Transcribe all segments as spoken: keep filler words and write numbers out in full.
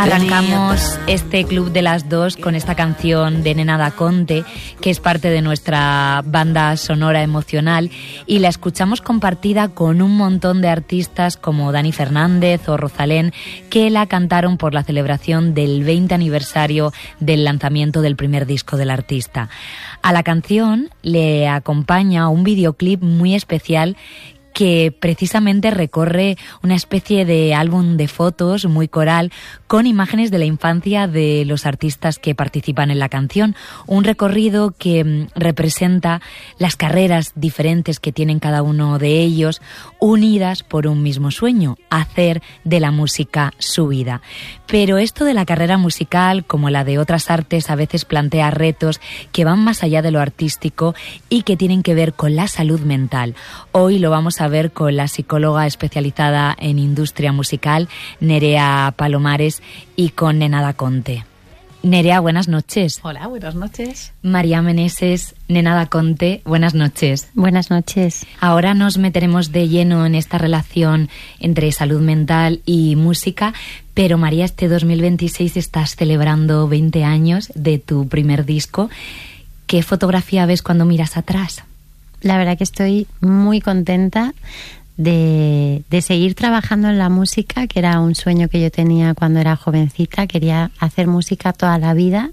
Arrancamos este Club de las Dos con esta canción de Nena da Conte, que es parte de nuestra banda sonora emocional, y la escuchamos compartida con un montón de artistas como Dani Fernández o Rosalén, que la cantaron por la celebración del veinte aniversario del lanzamiento del primer disco del artista. A la canción le acompaña un videoclip muy especial que precisamente recorre una especie de álbum de fotos muy coral con imágenes de la infancia de los artistas que participan en la canción. Un recorrido que representa las carreras diferentes que tienen cada uno de ellos, unidas por un mismo sueño: hacer de la música su vida. Pero esto de la carrera musical, como la de otras artes, a veces plantea retos que van más allá de lo artístico y que tienen que ver con la salud mental. Hoy lo vamos a ver con la psicóloga especializada en industria musical, Nerea Palomares, y con Nena da Conte. Nerea, buenas noches. Hola, buenas noches. María Meneses, Nena da Conte, buenas noches. Buenas noches. Ahora nos meteremos de lleno en esta relación entre salud mental y música, pero María, este dos mil veintiséis estás celebrando veinte años de tu primer disco. ¿Qué fotografía ves cuando miras atrás? La verdad que estoy muy contenta de, de seguir trabajando en la música, que era un sueño que yo tenía cuando era jovencita. Quería hacer música toda la vida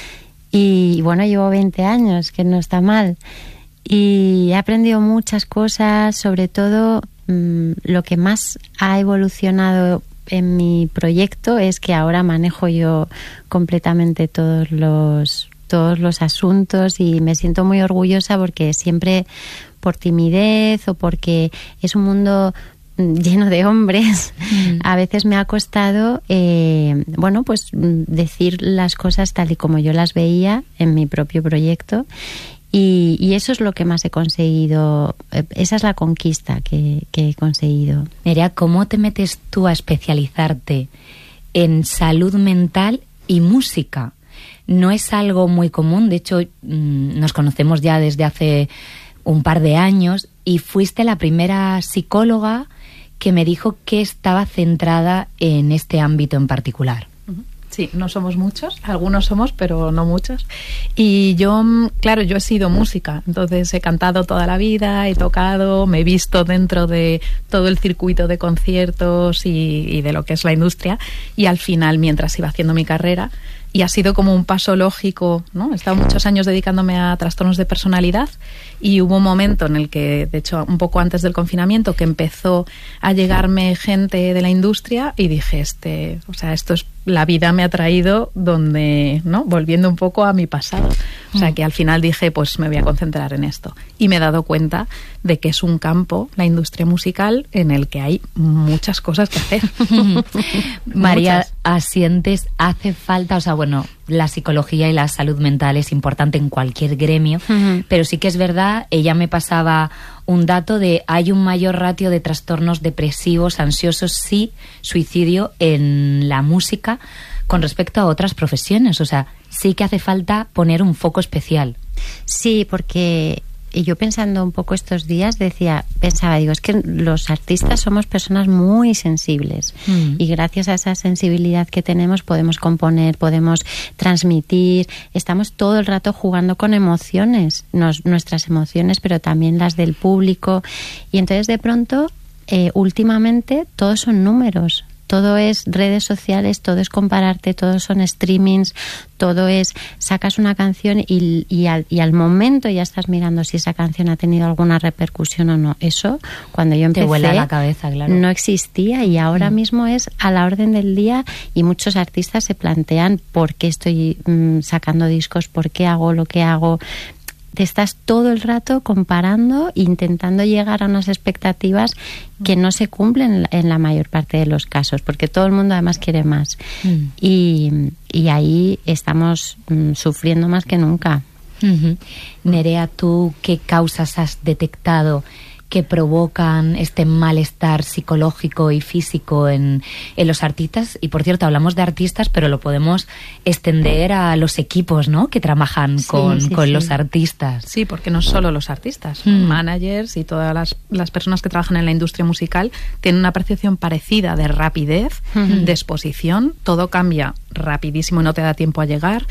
y bueno, llevo veinte años, que no está mal, y he aprendido muchas cosas. Sobre todo, mmm, lo que más ha evolucionado en mi proyecto es que ahora manejo yo completamente todos los todos los asuntos, y me siento muy orgullosa porque siempre, por timidez o porque es un mundo lleno de hombres, mm. a veces me ha costado eh, bueno, pues decir las cosas tal y como yo las veía en mi propio proyecto, y, y eso es lo que más he conseguido. Esa es la conquista que, que he conseguido. Nerea, ¿cómo te metes tú a especializarte en salud mental y música? No es algo muy común. De hecho, nos conocemos ya desde hace un par de años y fuiste la primera psicóloga que me dijo que estaba centrada en este ámbito en particular. Sí, no somos muchos, algunos somos, pero no muchos. Y yo, claro, yo he sido música, entonces he cantado toda la vida, he tocado, me he visto dentro de todo el circuito de conciertos y, y de lo que es la industria, y al final, mientras iba haciendo mi carrera, y ha sido como un paso lógico, ¿no? He estado muchos años dedicándome a trastornos de personalidad, y hubo un momento en el que, de hecho, un poco antes del confinamiento, que empezó a llegarme gente de la industria, y dije, este, o sea, esto es, la vida me ha traído donde, ¿no? Volviendo un poco a mi pasado. O sea, que al final dije, pues me voy a concentrar en esto. Y me he dado cuenta de que es un campo, la industria musical, en el que hay muchas cosas que hacer. María, muchas. asientes, hace falta, o sea, bueno, la psicología y la salud mental es importante en cualquier gremio, uh-huh. pero sí que es verdad, ella me pasaba un dato de hay un mayor ratio de trastornos depresivos, ansiosos, sí, suicidio en la música con respecto a otras profesiones. O sea, sí que hace falta poner un foco especial. Sí, porque yo, pensando un poco estos días, decía, pensaba, digo, es que los artistas somos personas muy sensibles, mm. y gracias a esa sensibilidad que tenemos podemos componer, podemos transmitir, estamos todo el rato jugando con emociones, nos, nuestras emociones, pero también las del público, y entonces de pronto, eh, últimamente, todos son números. Todo es redes sociales, todo es compararte, todo son streamings, todo es, sacas una canción y, y, al, y al momento ya estás mirando si esa canción ha tenido alguna repercusión o no. Eso, cuando yo empecé, te vuela la cabeza, claro. No existía, y ahora mm. mismo es a la orden del día, y muchos artistas se plantean por qué estoy mmm, sacando discos, por qué hago lo que hago. Te estás todo el rato comparando, intentando llegar a unas expectativas que no se cumplen en la mayor parte de los casos, porque todo el mundo además quiere más. Mm. Y, y ahí estamos mm, sufriendo más que nunca. Uh-huh. Nerea, ¿tú qué causas has detectado que provocan este malestar psicológico y físico en, en los artistas. Y por cierto, hablamos de artistas, pero lo podemos extender a los equipos, ¿no?, que trabajan sí, con, sí, con sí. los artistas. Sí, porque no solo los artistas, Mm. managers y todas las, las personas que trabajan en la industria musical tienen una percepción parecida de rapidez, Mm. de exposición, todo cambia rapidísimo y no te da tiempo a llegar,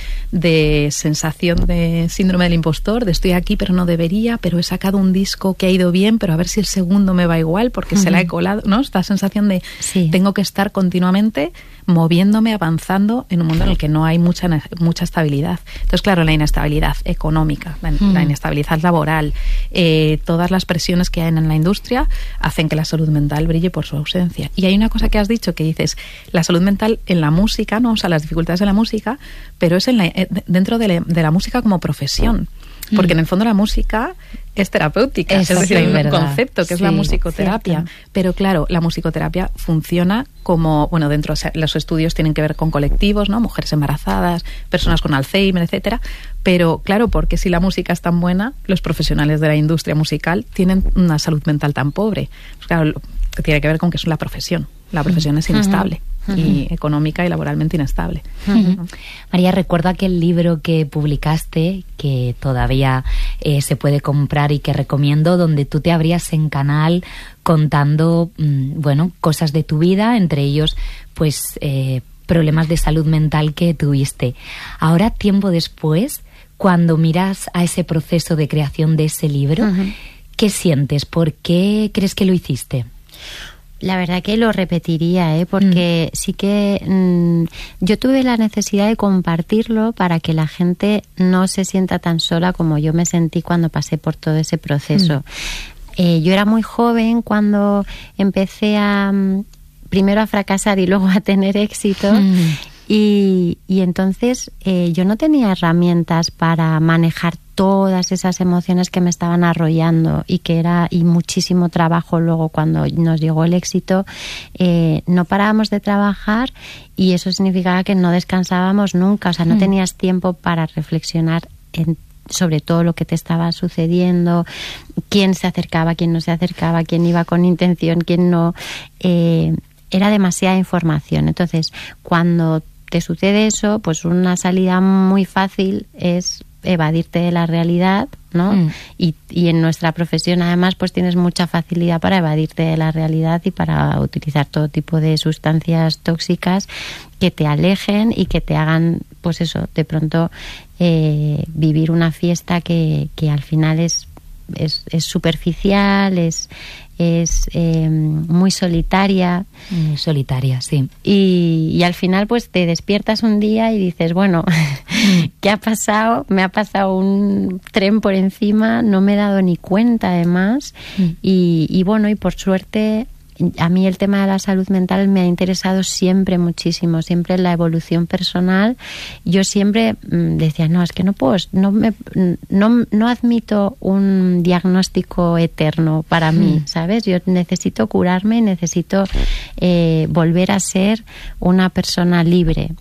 de sensación de síndrome del impostor, de estoy aquí pero no debería, pero he sacado un disco que ha ido bien, pero a ver si el segundo me va igual porque mm. se la he colado, ¿no? Esta sensación de sí. tengo que estar continuamente moviéndome, avanzando en un mundo en el que no hay mucha mucha estabilidad. Entonces, claro, la inestabilidad económica, la, mm. la inestabilidad laboral, eh, todas las presiones que hay en la industria hacen que la salud mental brille por su ausencia. Y hay una cosa que has dicho que dices, la salud mental en la música, ¿no? O sea, las dificultades de la música, pero es en la, dentro de la, de la música como profesión. Porque en el fondo la música es terapéutica, Eso es decir, sí, hay un verdad. concepto que es Sí, la musicoterapia. cierto. Pero claro, la musicoterapia funciona como, bueno, dentro de los estudios tienen que ver con colectivos, ¿no? Mujeres embarazadas, personas con Alzheimer, etcétera. Pero claro, porque si la música es tan buena, los profesionales de la industria musical tienen una salud mental tan pobre. Pues claro, lo que tiene que ver con que es la profesión. La profesión es inestable. Uh-huh. Y económica y laboralmente inestable. Uh-huh. María, recuerdo aquel libro que publicaste, que todavía eh, se puede comprar y que recomiendo, donde tú te abrías en canal contando, mmm, bueno, cosas de tu vida, entre ellos, pues, eh, problemas de salud mental que tuviste. Ahora, tiempo después, cuando miras a ese proceso de creación de ese libro, uh-huh. ¿qué sientes? ¿Por qué crees que lo hiciste? La verdad que lo repetiría, ¿eh? Porque mm. sí que mmm, yo tuve la necesidad de compartirlo para que la gente no se sienta tan sola como yo me sentí cuando pasé por todo ese proceso. Mm. Eh, yo era muy joven cuando empecé a mm, primero a fracasar y luego a tener éxito. Mm. Y, y entonces eh, yo no tenía herramientas para manejar todas esas emociones que me estaban arrollando y que era y muchísimo trabajo. Luego cuando nos llegó el éxito eh, no parábamos de trabajar y eso significaba que no descansábamos nunca, o sea, no mm. tenías tiempo para reflexionar en sobre todo lo que te estaba sucediendo, quién se acercaba, quién no se acercaba, quién iba con intención, quién no. Eh, era demasiada información. Entonces, cuando te sucede eso, pues una salida muy fácil es evadirte de la realidad, ¿no? Mm. Y, y en nuestra profesión además pues tienes mucha facilidad para evadirte de la realidad y para utilizar todo tipo de sustancias tóxicas que te alejen y que te hagan, pues eso, de pronto eh, vivir una fiesta que, que al final es, es, es superficial, es es eh, muy solitaria. Muy solitaria, sí. Y, y al final pues te despiertas un día y dices, bueno, ¿qué ha pasado? Me ha pasado un tren por encima, no me he dado ni cuenta además. Mm. Y, y bueno, y por suerte a mí el tema de la salud mental me ha interesado siempre muchísimo, siempre la evolución personal. Yo siempre mmm, decía, no, es que no puedo, no, me, no, no admito un diagnóstico eterno para mí, ¿sabes? Yo necesito curarme, necesito eh, volver a ser una persona libre.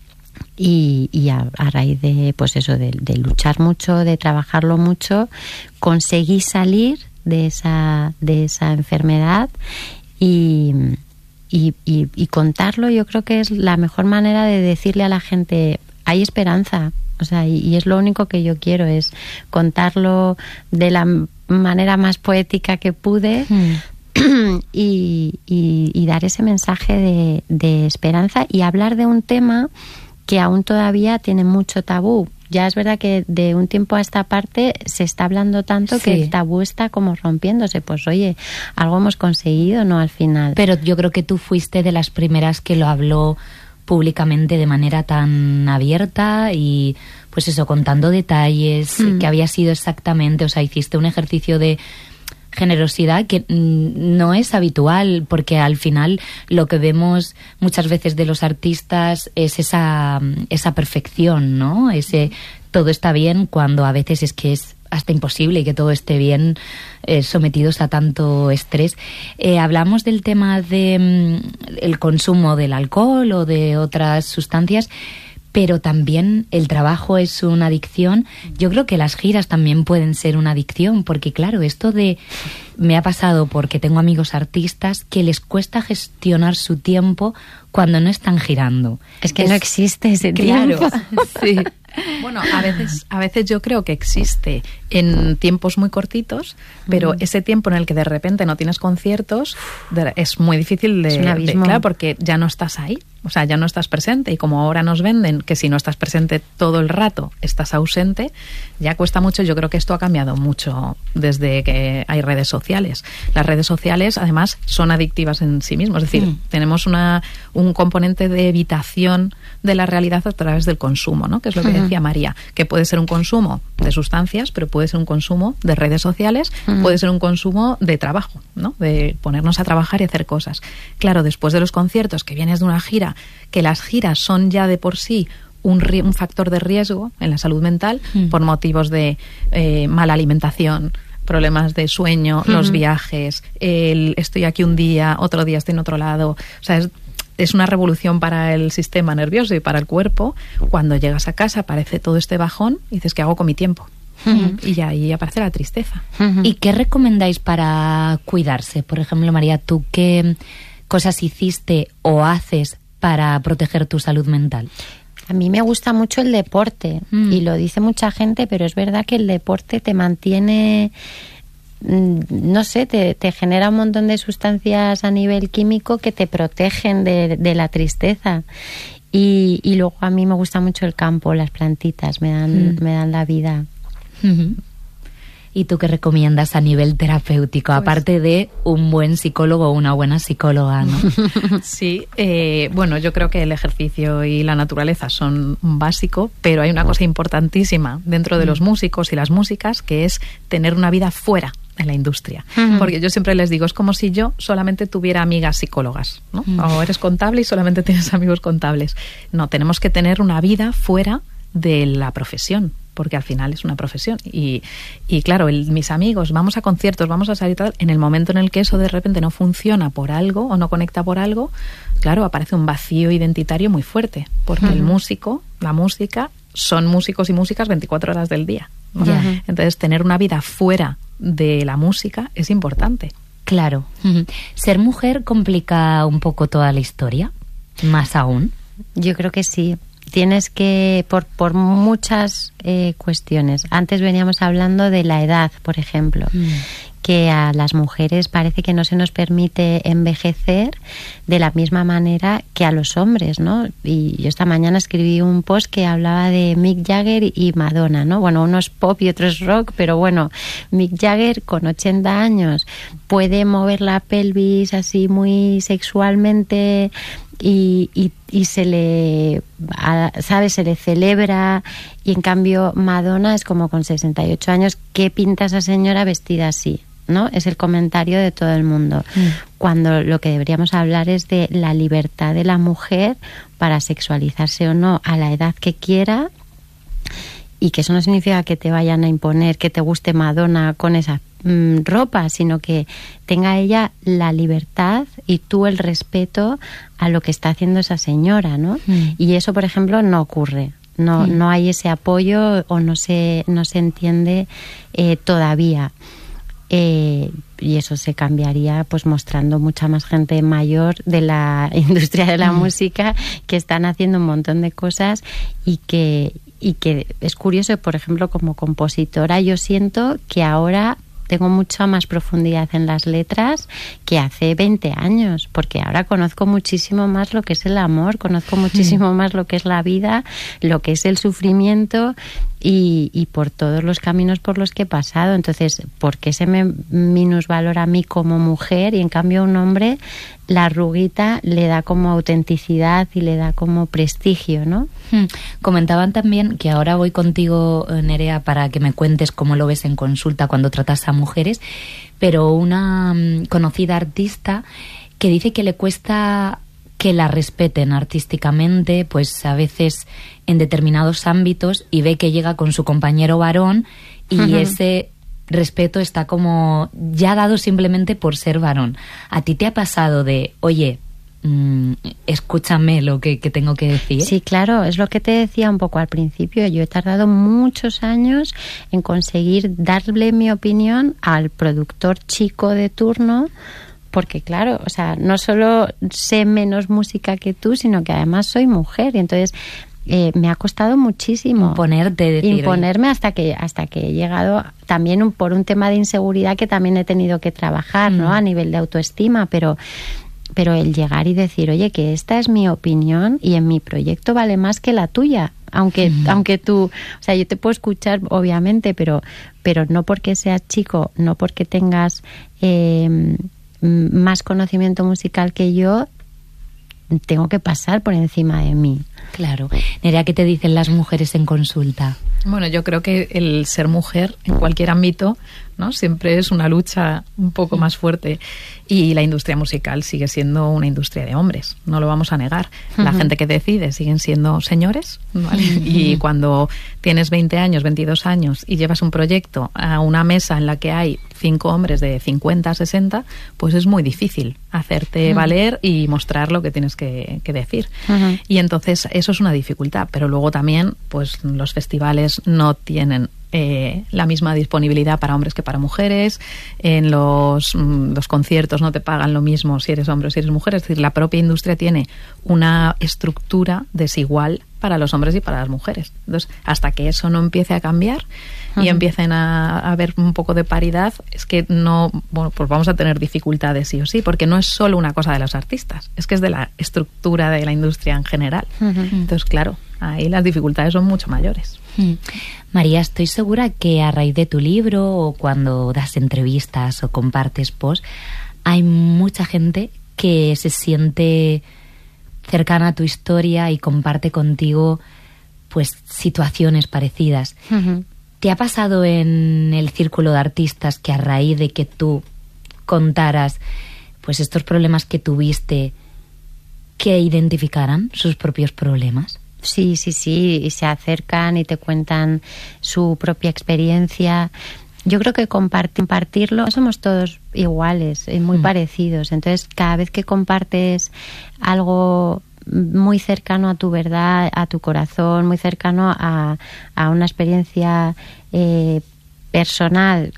Y, y a, a raíz de, pues eso, de, de luchar mucho, de trabajarlo mucho, conseguí salir de esa, de esa enfermedad. Y, y, y, y contarlo yo creo que es la mejor manera de decirle a la gente hay esperanza, o sea, y, y es lo único que yo quiero, es contarlo de la manera más poética que pude. Mm. y, y, y dar ese mensaje de, de esperanza y hablar de un tema que aún todavía tiene mucho tabú. Ya es verdad que de un tiempo a esta parte se está hablando tanto sí. que el tabú está como rompiéndose. Pues oye, algo hemos conseguido, ¿no? Al final. Pero yo creo que tú fuiste de las primeras que lo habló públicamente de manera tan abierta y pues eso, contando detalles, mm. que había sido exactamente, o sea, hiciste un ejercicio de generosidad que no es habitual, porque al final lo que vemos muchas veces de los artistas es esa, esa perfección, ¿no? Ese todo está bien, cuando a veces es que es hasta imposible que todo esté bien, eh, sometidos a tanto estrés. Eh, hablamos del tema de mm, el consumo del alcohol o de otras sustancias, pero también el trabajo es una adicción. Yo creo que las giras también pueden ser una adicción, porque claro, esto de... Me ha pasado porque tengo amigos artistas que les cuesta gestionar su tiempo cuando no están girando. Es que es, no existe ese claro, tiempo. Sí. Bueno, a veces, a veces yo creo que existe en tiempos muy cortitos, pero mm. ese tiempo en el que de repente no tienes conciertos de, es muy difícil de, es un abismo. de... Claro, porque ya no estás ahí, o sea, ya no estás presente. Y como ahora nos venden que si no estás presente todo el rato, estás ausente, ya cuesta mucho. Yo creo que esto ha cambiado mucho desde que hay redes sociales. Las redes sociales, además, son adictivas en sí mismas. Es decir, mm. tenemos una, un componente de evitación de la realidad a través del consumo, ¿no? Que es lo que decía María, que puede ser un consumo de sustancias, pero puede ser un consumo de redes sociales, uh-huh. puede ser un consumo de trabajo, ¿no? De ponernos a trabajar y hacer cosas. Claro, después de los conciertos, que vienes de una gira, que las giras son ya de por sí un, un factor de riesgo en la salud mental, uh-huh. por motivos de eh, mala alimentación, problemas de sueño, uh-huh. los viajes, el estoy aquí un día, otro día estoy en otro lado, o sea, es... Es una revolución para el sistema nervioso y para el cuerpo. Cuando llegas a casa aparece todo este bajón y dices, ¿qué hago con mi tiempo? Uh-huh. Y ya ahí aparece la tristeza. Uh-huh. ¿Y qué recomendáis para cuidarse? Por ejemplo, María, ¿tú qué cosas hiciste o haces para proteger tu salud mental? A mí me gusta mucho el deporte mm. y lo dice mucha gente, pero es verdad que el deporte te mantiene... no sé, te, te genera un montón de sustancias a nivel químico que te protegen de, de la tristeza. Y, y luego a mí me gusta mucho el campo, las plantitas, me dan, mm. me dan la vida. Uh-huh. ¿Y tú qué recomiendas a nivel terapéutico, pues, aparte de un buen psicólogo o una buena psicóloga, ¿no? Sí, eh, bueno, yo creo que el ejercicio y la naturaleza son un básico, pero hay una cosa importantísima dentro de los músicos y las músicas, que es tener una vida fuera de la industria. Uh-huh. Porque yo siempre les digo, es como si yo solamente tuviera amigas psicólogas, ¿no? Uh-huh. O eres contable y solamente tienes amigos contables. No, tenemos que tener una vida fuera de la profesión, porque al final es una profesión. Y, y claro, el, mis amigos, vamos a conciertos, vamos a salir tal, en el momento en el que eso de repente no funciona por algo o no conecta por algo, claro, aparece un vacío identitario muy fuerte, porque uh-huh. el músico, la música, son músicos y músicas veinticuatro horas del día, ¿no? Uh-huh. Entonces, tener una vida fuera de la música es importante. Claro. Uh-huh. ¿Ser mujer complica un poco toda la historia? ¿Más aún? Yo creo que sí. Tienes que, por, por muchas eh, cuestiones. Antes veníamos hablando de la edad, por ejemplo, mm. que a las mujeres parece que no se nos permite envejecer de la misma manera que a los hombres, ¿no? Y yo esta mañana escribí un post que hablaba de Mick Jagger y Madonna, ¿no? Bueno, uno es pop y otro es rock, pero bueno, Mick Jagger con ochenta años puede mover la pelvis así muy sexualmente y, y, y se le, ¿sabes? Se le celebra, y en cambio Madonna es como con sesenta y ocho años, ¿qué pinta esa señora vestida así? ¿No? Es el comentario de todo el mundo. Mm. Cuando lo que deberíamos hablar es de la libertad de la mujer para sexualizarse o no a la edad que quiera, y que eso no significa que te vayan a imponer que te guste Madonna con esa mm, ropa, sino que tenga ella la libertad y tú el respeto a lo que está haciendo esa señora, ¿no? Mm. Y eso, por ejemplo, no ocurre. No, mm. no hay ese apoyo, o no se, no se entiende eh, todavía. Eh, y eso se cambiaría pues mostrando mucha más gente mayor de la industria de la mm. música, que están haciendo un montón de cosas, y que y que es curioso, por ejemplo, como compositora yo siento que ahora tengo mucha más profundidad en las letras que hace veinte años, porque ahora conozco muchísimo más lo que es el amor, conozco muchísimo más lo que es la vida, lo que es el sufrimiento, y, y por todos los caminos por los que he pasado. Entonces, ¿por qué se me minusvalora a mí como mujer, y en cambio a un hombre la arruguita le da como autenticidad y le da como prestigio, ¿no? Hmm. Comentaban también que ahora voy contigo, Nerea, para que me cuentes cómo lo ves en consulta cuando tratas a mujeres, pero una um, conocida artista que dice que le cuesta que la respeten artísticamente, pues a veces en determinados ámbitos, y ve que llega con su compañero varón y uh-huh. ese respeto está como ya dado simplemente por ser varón. ¿A ti te ha pasado de, oye, mm, escúchame lo que, que tengo que decir. Sí, claro, es lo que te decía un poco al principio. Yo he tardado muchos años en conseguir darle mi opinión al productor chico de turno, porque claro, o sea, no solo sé menos música que tú, sino que además soy mujer, y entonces eh, me ha costado muchísimo imponerte, decir, imponerme hasta que hasta que he llegado también un, por un tema de inseguridad que también he tenido que trabajar, ¿no? A nivel de autoestima, pero pero el llegar y decir, oye, que esta es mi opinión y en mi proyecto vale más que la tuya. Aunque, mm. aunque tú, o sea, yo te puedo escuchar, obviamente, pero, pero no porque seas chico, no porque tengas eh, más conocimiento musical que yo, tengo que pasar por encima de mí. Claro. Nerea, ¿qué te dicen las mujeres en consulta? Bueno, yo creo que el ser mujer en cualquier ámbito, ¿no? Siempre es una lucha un poco más fuerte, y la industria musical sigue siendo una industria de hombres, no lo vamos a negar. La uh-huh. gente que decide siguen siendo señores, ¿vale? Uh-huh. Y cuando tienes veinte años, veintidós años y llevas un proyecto a una mesa en la que hay cinco hombres de cincuenta, sesenta, pues es muy difícil hacerte uh-huh. valer y mostrar lo que tienes que, que decir. Uh-huh. Y entonces eso es una dificultad, pero luego también pues los festivales no tienen Eh, la misma disponibilidad para hombres que para mujeres. En los, los conciertos no te pagan lo mismo si eres hombre o si eres mujer. Es decir, la propia industria tiene una estructura desigual para los hombres y para las mujeres. Entonces, hasta que eso no empiece a cambiar y uh-huh. empiecen a, a haber un poco de paridad, es que no, bueno, pues vamos a tener dificultades sí o sí, porque no es solo una cosa de los artistas, es que es de la estructura de la industria en general. Uh-huh. Entonces, claro, ahí las dificultades son mucho mayores. Uh-huh. María, estoy segura que a raíz de tu libro o cuando das entrevistas o compartes posts, hay mucha gente que se siente cercana a tu historia y comparte contigo pues situaciones parecidas. Uh-huh. ¿Te ha pasado en el círculo de artistas que a raíz de que tú contaras pues estos problemas que tuviste, que identificaran sus propios problemas? Sí, sí, sí, y se acercan y te cuentan su propia experiencia. Yo creo que compartir, compartirlo, somos todos iguales y muy mm. parecidos. Entonces, cada vez que compartes algo muy cercano a tu verdad, a tu corazón, muy cercano a, a una experiencia eh, personal,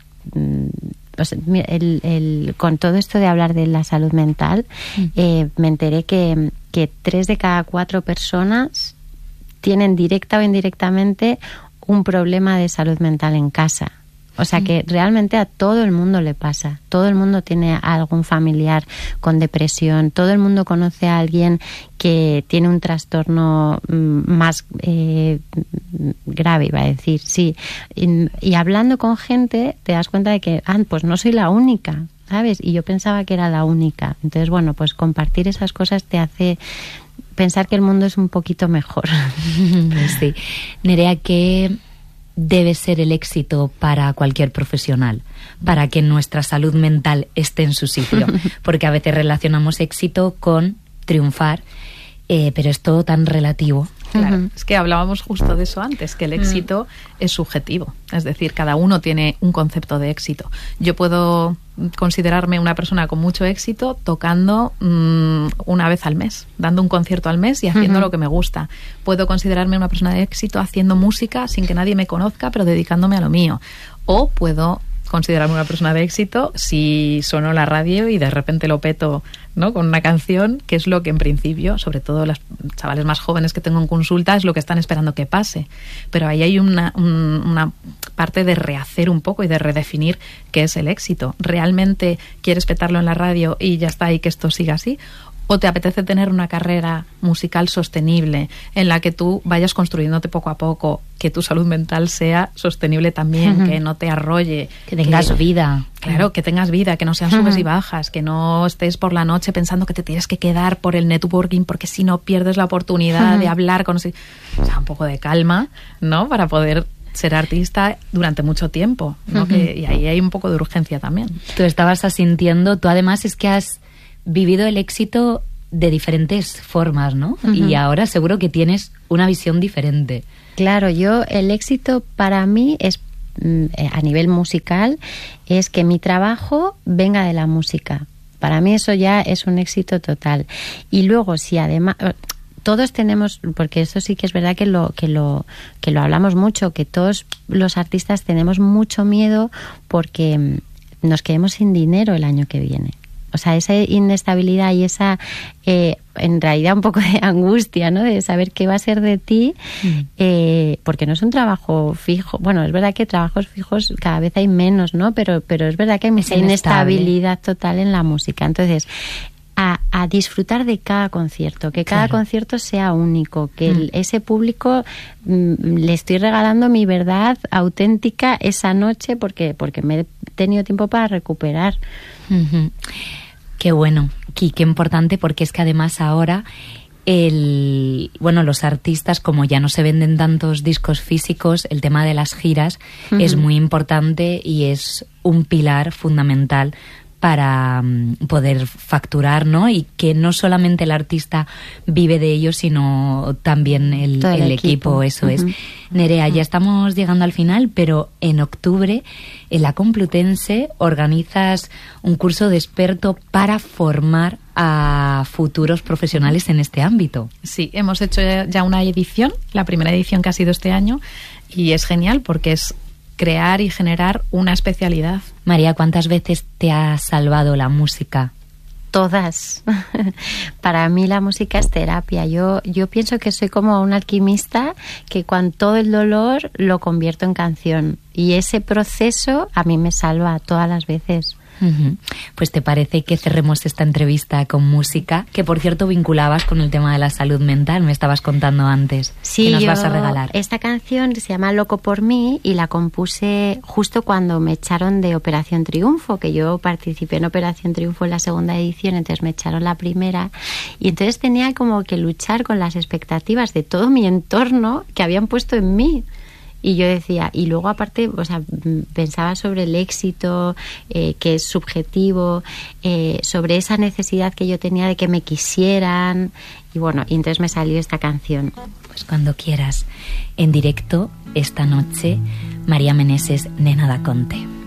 pues, el, el, con todo esto de hablar de la salud mental, mm. eh, me enteré que, que tres de cada cuatro personas tienen directa o indirectamente un problema de salud mental en casa. O sea que realmente a todo el mundo le pasa. Todo el mundo tiene algún familiar con depresión. Todo el mundo conoce a alguien que tiene un trastorno más eh, grave, iba a decir. Sí. Y, y hablando con gente te das cuenta de que, ah, pues no soy la única, ¿sabes? Y yo pensaba que era la única. Entonces, bueno, pues compartir esas cosas te hace pensar que el mundo es un poquito mejor. Sí. Nerea, ¿qué debe ser el éxito para cualquier profesional, para que nuestra salud mental esté en su sitio? Porque a veces relacionamos éxito con triunfar, eh, pero es todo tan relativo. Claro, uh-huh. es que hablábamos justo de eso antes, que el éxito uh-huh. es subjetivo. Es decir, cada uno tiene un concepto de éxito. Yo puedo considerarme una persona con mucho éxito tocando mmm, una vez al mes, dando un concierto al mes y haciendo uh-huh. lo que me gusta. Puedo considerarme una persona de éxito haciendo música sin que nadie me conozca, pero dedicándome a lo mío. O puedo considerarme una persona de éxito si sueno la radio y de repente lo peto, ¿no?, con una canción, que es lo que en principio, sobre todo los chavales más jóvenes que tengo en consulta, es lo que están esperando que pase. Pero ahí hay una, un, una parte de rehacer un poco y de redefinir qué es el éxito. ¿Realmente quieres petarlo en la radio y ya está, y que esto siga así? ¿O te apetece tener una carrera musical sostenible en la que tú vayas construyéndote poco a poco, que tu salud mental sea sostenible también, uh-huh. que no te arrolle, que tengas que, vida? Claro, que tengas vida, que no sean subes uh-huh. y bajas, que no estés por la noche pensando que te tienes que quedar por el networking porque si no pierdes la oportunidad uh-huh. de hablar con... O sea, un poco de calma, ¿no?, para poder ser artista durante mucho tiempo, ¿no? Uh-huh. que, y ahí hay un poco de urgencia también. Tú estabas asintiendo, tú además es que has vivido el éxito de diferentes formas, ¿no? Uh-huh. Y ahora seguro que tienes una visión diferente. Claro, yo el éxito para mí es, a nivel musical, es que mi trabajo venga de la música. Para mí eso ya es un éxito total. Y luego, si además... Todos tenemos, porque eso sí que es verdad que lo que lo que lo hablamos mucho, que todos los artistas tenemos mucho miedo porque nos quedemos sin dinero el año que viene. O sea, esa inestabilidad y esa, eh, en realidad, un poco de angustia, ¿no? De saber qué va a ser de ti, mm. eh, porque no es un trabajo fijo. Bueno, es verdad que trabajos fijos cada vez hay menos, ¿no? Pero, pero es verdad que hay mucha inestabilidad total en la música. Entonces, A, a disfrutar de cada concierto, que cada claro. concierto sea único, que mm. el, ese público mm, le estoy regalando mi verdad auténtica esa noche porque porque me he tenido tiempo para recuperar. Uh-huh. Qué bueno, qué, qué importante, porque es que además ahora el bueno los artistas, como ya no se venden tantos discos físicos, el tema de las giras uh-huh. es muy importante y es un pilar fundamental para um, poder facturar, ¿no? Y que no solamente el artista vive de ello, sino también el, el, el equipo. equipo, eso uh-huh. es. Nerea, uh-huh. ya estamos llegando al final, pero en octubre en la Complutense organizas un curso de experto para formar a futuros profesionales en este ámbito. Sí, hemos hecho ya una edición, la primera edición que ha sido este año, y es genial porque es crear y generar una especialidad. María, ¿cuántas veces te ha salvado la música? Todas. Para mí la música es terapia. Yo, yo pienso que soy como un alquimista que con todo el dolor lo convierto en canción. Y ese proceso a mí me salva todas las veces. Uh-huh. Pues ¿te parece que cerremos esta entrevista con música? Que por cierto vinculabas con el tema de la salud mental, me estabas contando antes. Sí, ¿qué nos yo, vas a regalar? Esta canción se llama Loco por mí y la compuse justo cuando me echaron de Operación Triunfo, que yo participé en Operación Triunfo en la segunda edición, entonces me echaron la primera y entonces tenía como que luchar con las expectativas de todo mi entorno que habían puesto en mí. Y yo decía, y luego aparte, o sea, pensaba sobre el éxito, eh, que es subjetivo, eh, sobre esa necesidad que yo tenía de que me quisieran, y bueno, y entonces me salió esta canción. Pues cuando quieras, en directo, esta noche, María Meneses, Nena da Conte.